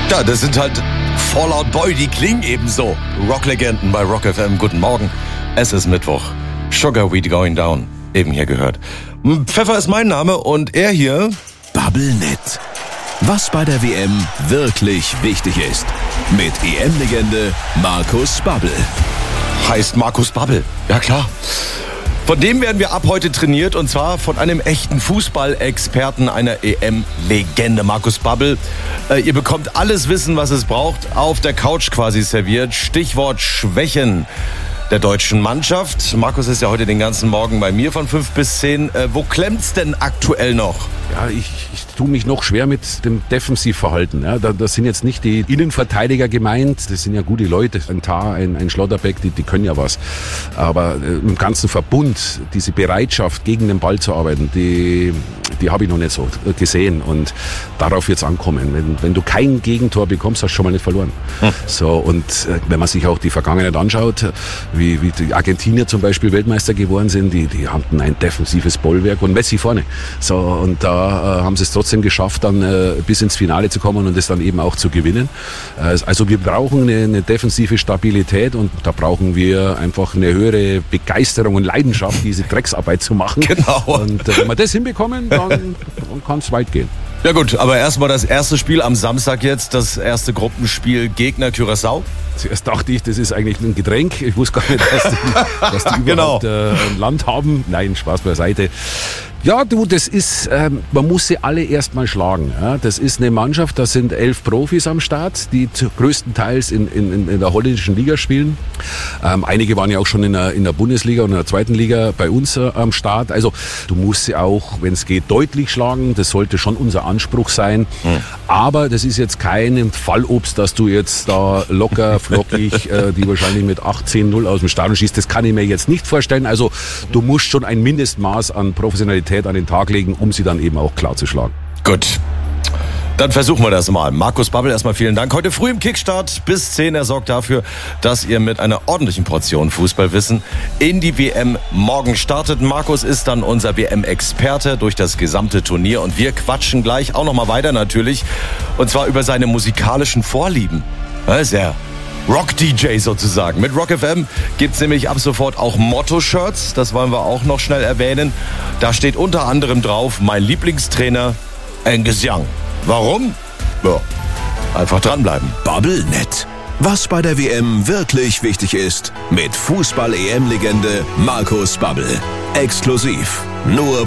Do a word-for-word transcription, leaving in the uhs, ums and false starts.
Ja, das sind halt Fall Out Boy, die klingen ebenso. Rocklegenden bei Rock F M. Guten Morgen. Es ist Mittwoch. Sugar Weed Going Down. Eben hier gehört. Pfeffer ist mein Name und er hier... Bubblenet. Was bei der W M wirklich wichtig ist. Mit E M-Legende Markus Babbel. Heißt Markus Babbel. Ja, klar. Von dem werden wir ab heute trainiert und zwar von einem echten Fußballexperten, einer E M-Legende, Markus Babbel. Äh, ihr bekommt alles Wissen, was es braucht, auf der Couch quasi serviert. Stichwort Schwächen der deutschen Mannschaft. Markus ist ja heute den ganzen Morgen bei mir von fünf bis zehn. Äh, wo klemmt's denn aktuell noch? Ja, ich, ich tue mich noch schwer mit dem Defensivverhalten. Ja, da, das sind jetzt nicht die Innenverteidiger gemeint, das sind ja gute Leute. Ein Tar, ein, ein Schlotterbeck, die, die können ja was. Aber äh, im ganzen Verbund, diese Bereitschaft, gegen den Ball zu arbeiten, die, die habe ich noch nicht so gesehen. Und darauf wird es ankommen. Wenn, wenn du kein Gegentor bekommst, hast du schon mal nicht verloren. Hm. So, und äh, wenn man sich auch die Vergangenheit anschaut, wie, wie die Argentinier zum Beispiel Weltmeister geworden sind, die, die hatten ein defensives Bollwerk und Messi vorne. So, und da äh, haben sie es trotzdem geschafft, dann äh, bis ins Finale zu kommen und es dann eben auch zu gewinnen. Äh, also wir brauchen eine, eine defensive Stabilität und da brauchen wir einfach eine höhere Begeisterung und Leidenschaft, diese Drecksarbeit zu machen. Genau. Und äh, wenn wir das hinbekommen, dann, dann kann es weit gehen. Ja gut, aber erstmal das erste Spiel am Samstag jetzt, das erste Gruppenspiel Gegner Curaçao. Zuerst dachte ich, das ist eigentlich ein Getränk. Ich wusste gar nicht, dass die, dass die Genau. überhaupt äh, ein Land haben. Nein, Spaß beiseite. Ja, du, das ist, ähm, man muss sie alle erstmal schlagen. Ja? Das ist eine Mannschaft, da sind elf Profis am Start, die größtenteils in, in, in der holländischen Liga spielen. Ähm, einige waren ja auch schon in der, in der Bundesliga und in der zweiten Liga bei uns äh, am Start. Also du musst sie auch, wenn es geht, deutlich schlagen. Das sollte schon unser Anspruch sein. Mhm. Aber das ist jetzt kein Fallobst, dass du jetzt da locker, flockig, äh, die wahrscheinlich mit achtzehn null aus dem Stadion schießt. Das kann ich mir jetzt nicht vorstellen. Also du musst schon ein Mindestmaß an Professionalität an den Tag legen, um sie dann eben auch klar zu schlagen. Gut. Dann versuchen wir das mal. Markus Babbel, erstmal vielen Dank. Heute früh im Kickstart bis zehn. Er sorgt dafür, dass ihr mit einer ordentlichen Portion Fußballwissen in die W M morgen startet. Markus ist dann unser W M-Experte durch das gesamte Turnier und wir quatschen gleich auch nochmal weiter natürlich. Und zwar über seine musikalischen Vorlieben. Ja, sehr Rock-D J sozusagen. Mit Rock F M gibt's nämlich ab sofort auch Motto-Shirts. Das wollen wir auch noch schnell erwähnen. Da steht unter anderem drauf, mein Lieblingstrainer, Angus Young. Warum? Ja, einfach dranbleiben. Bubblenet. Was bei der W M wirklich wichtig ist. Mit Fußball-E M-Legende Markus Babbel. Exklusiv. Nur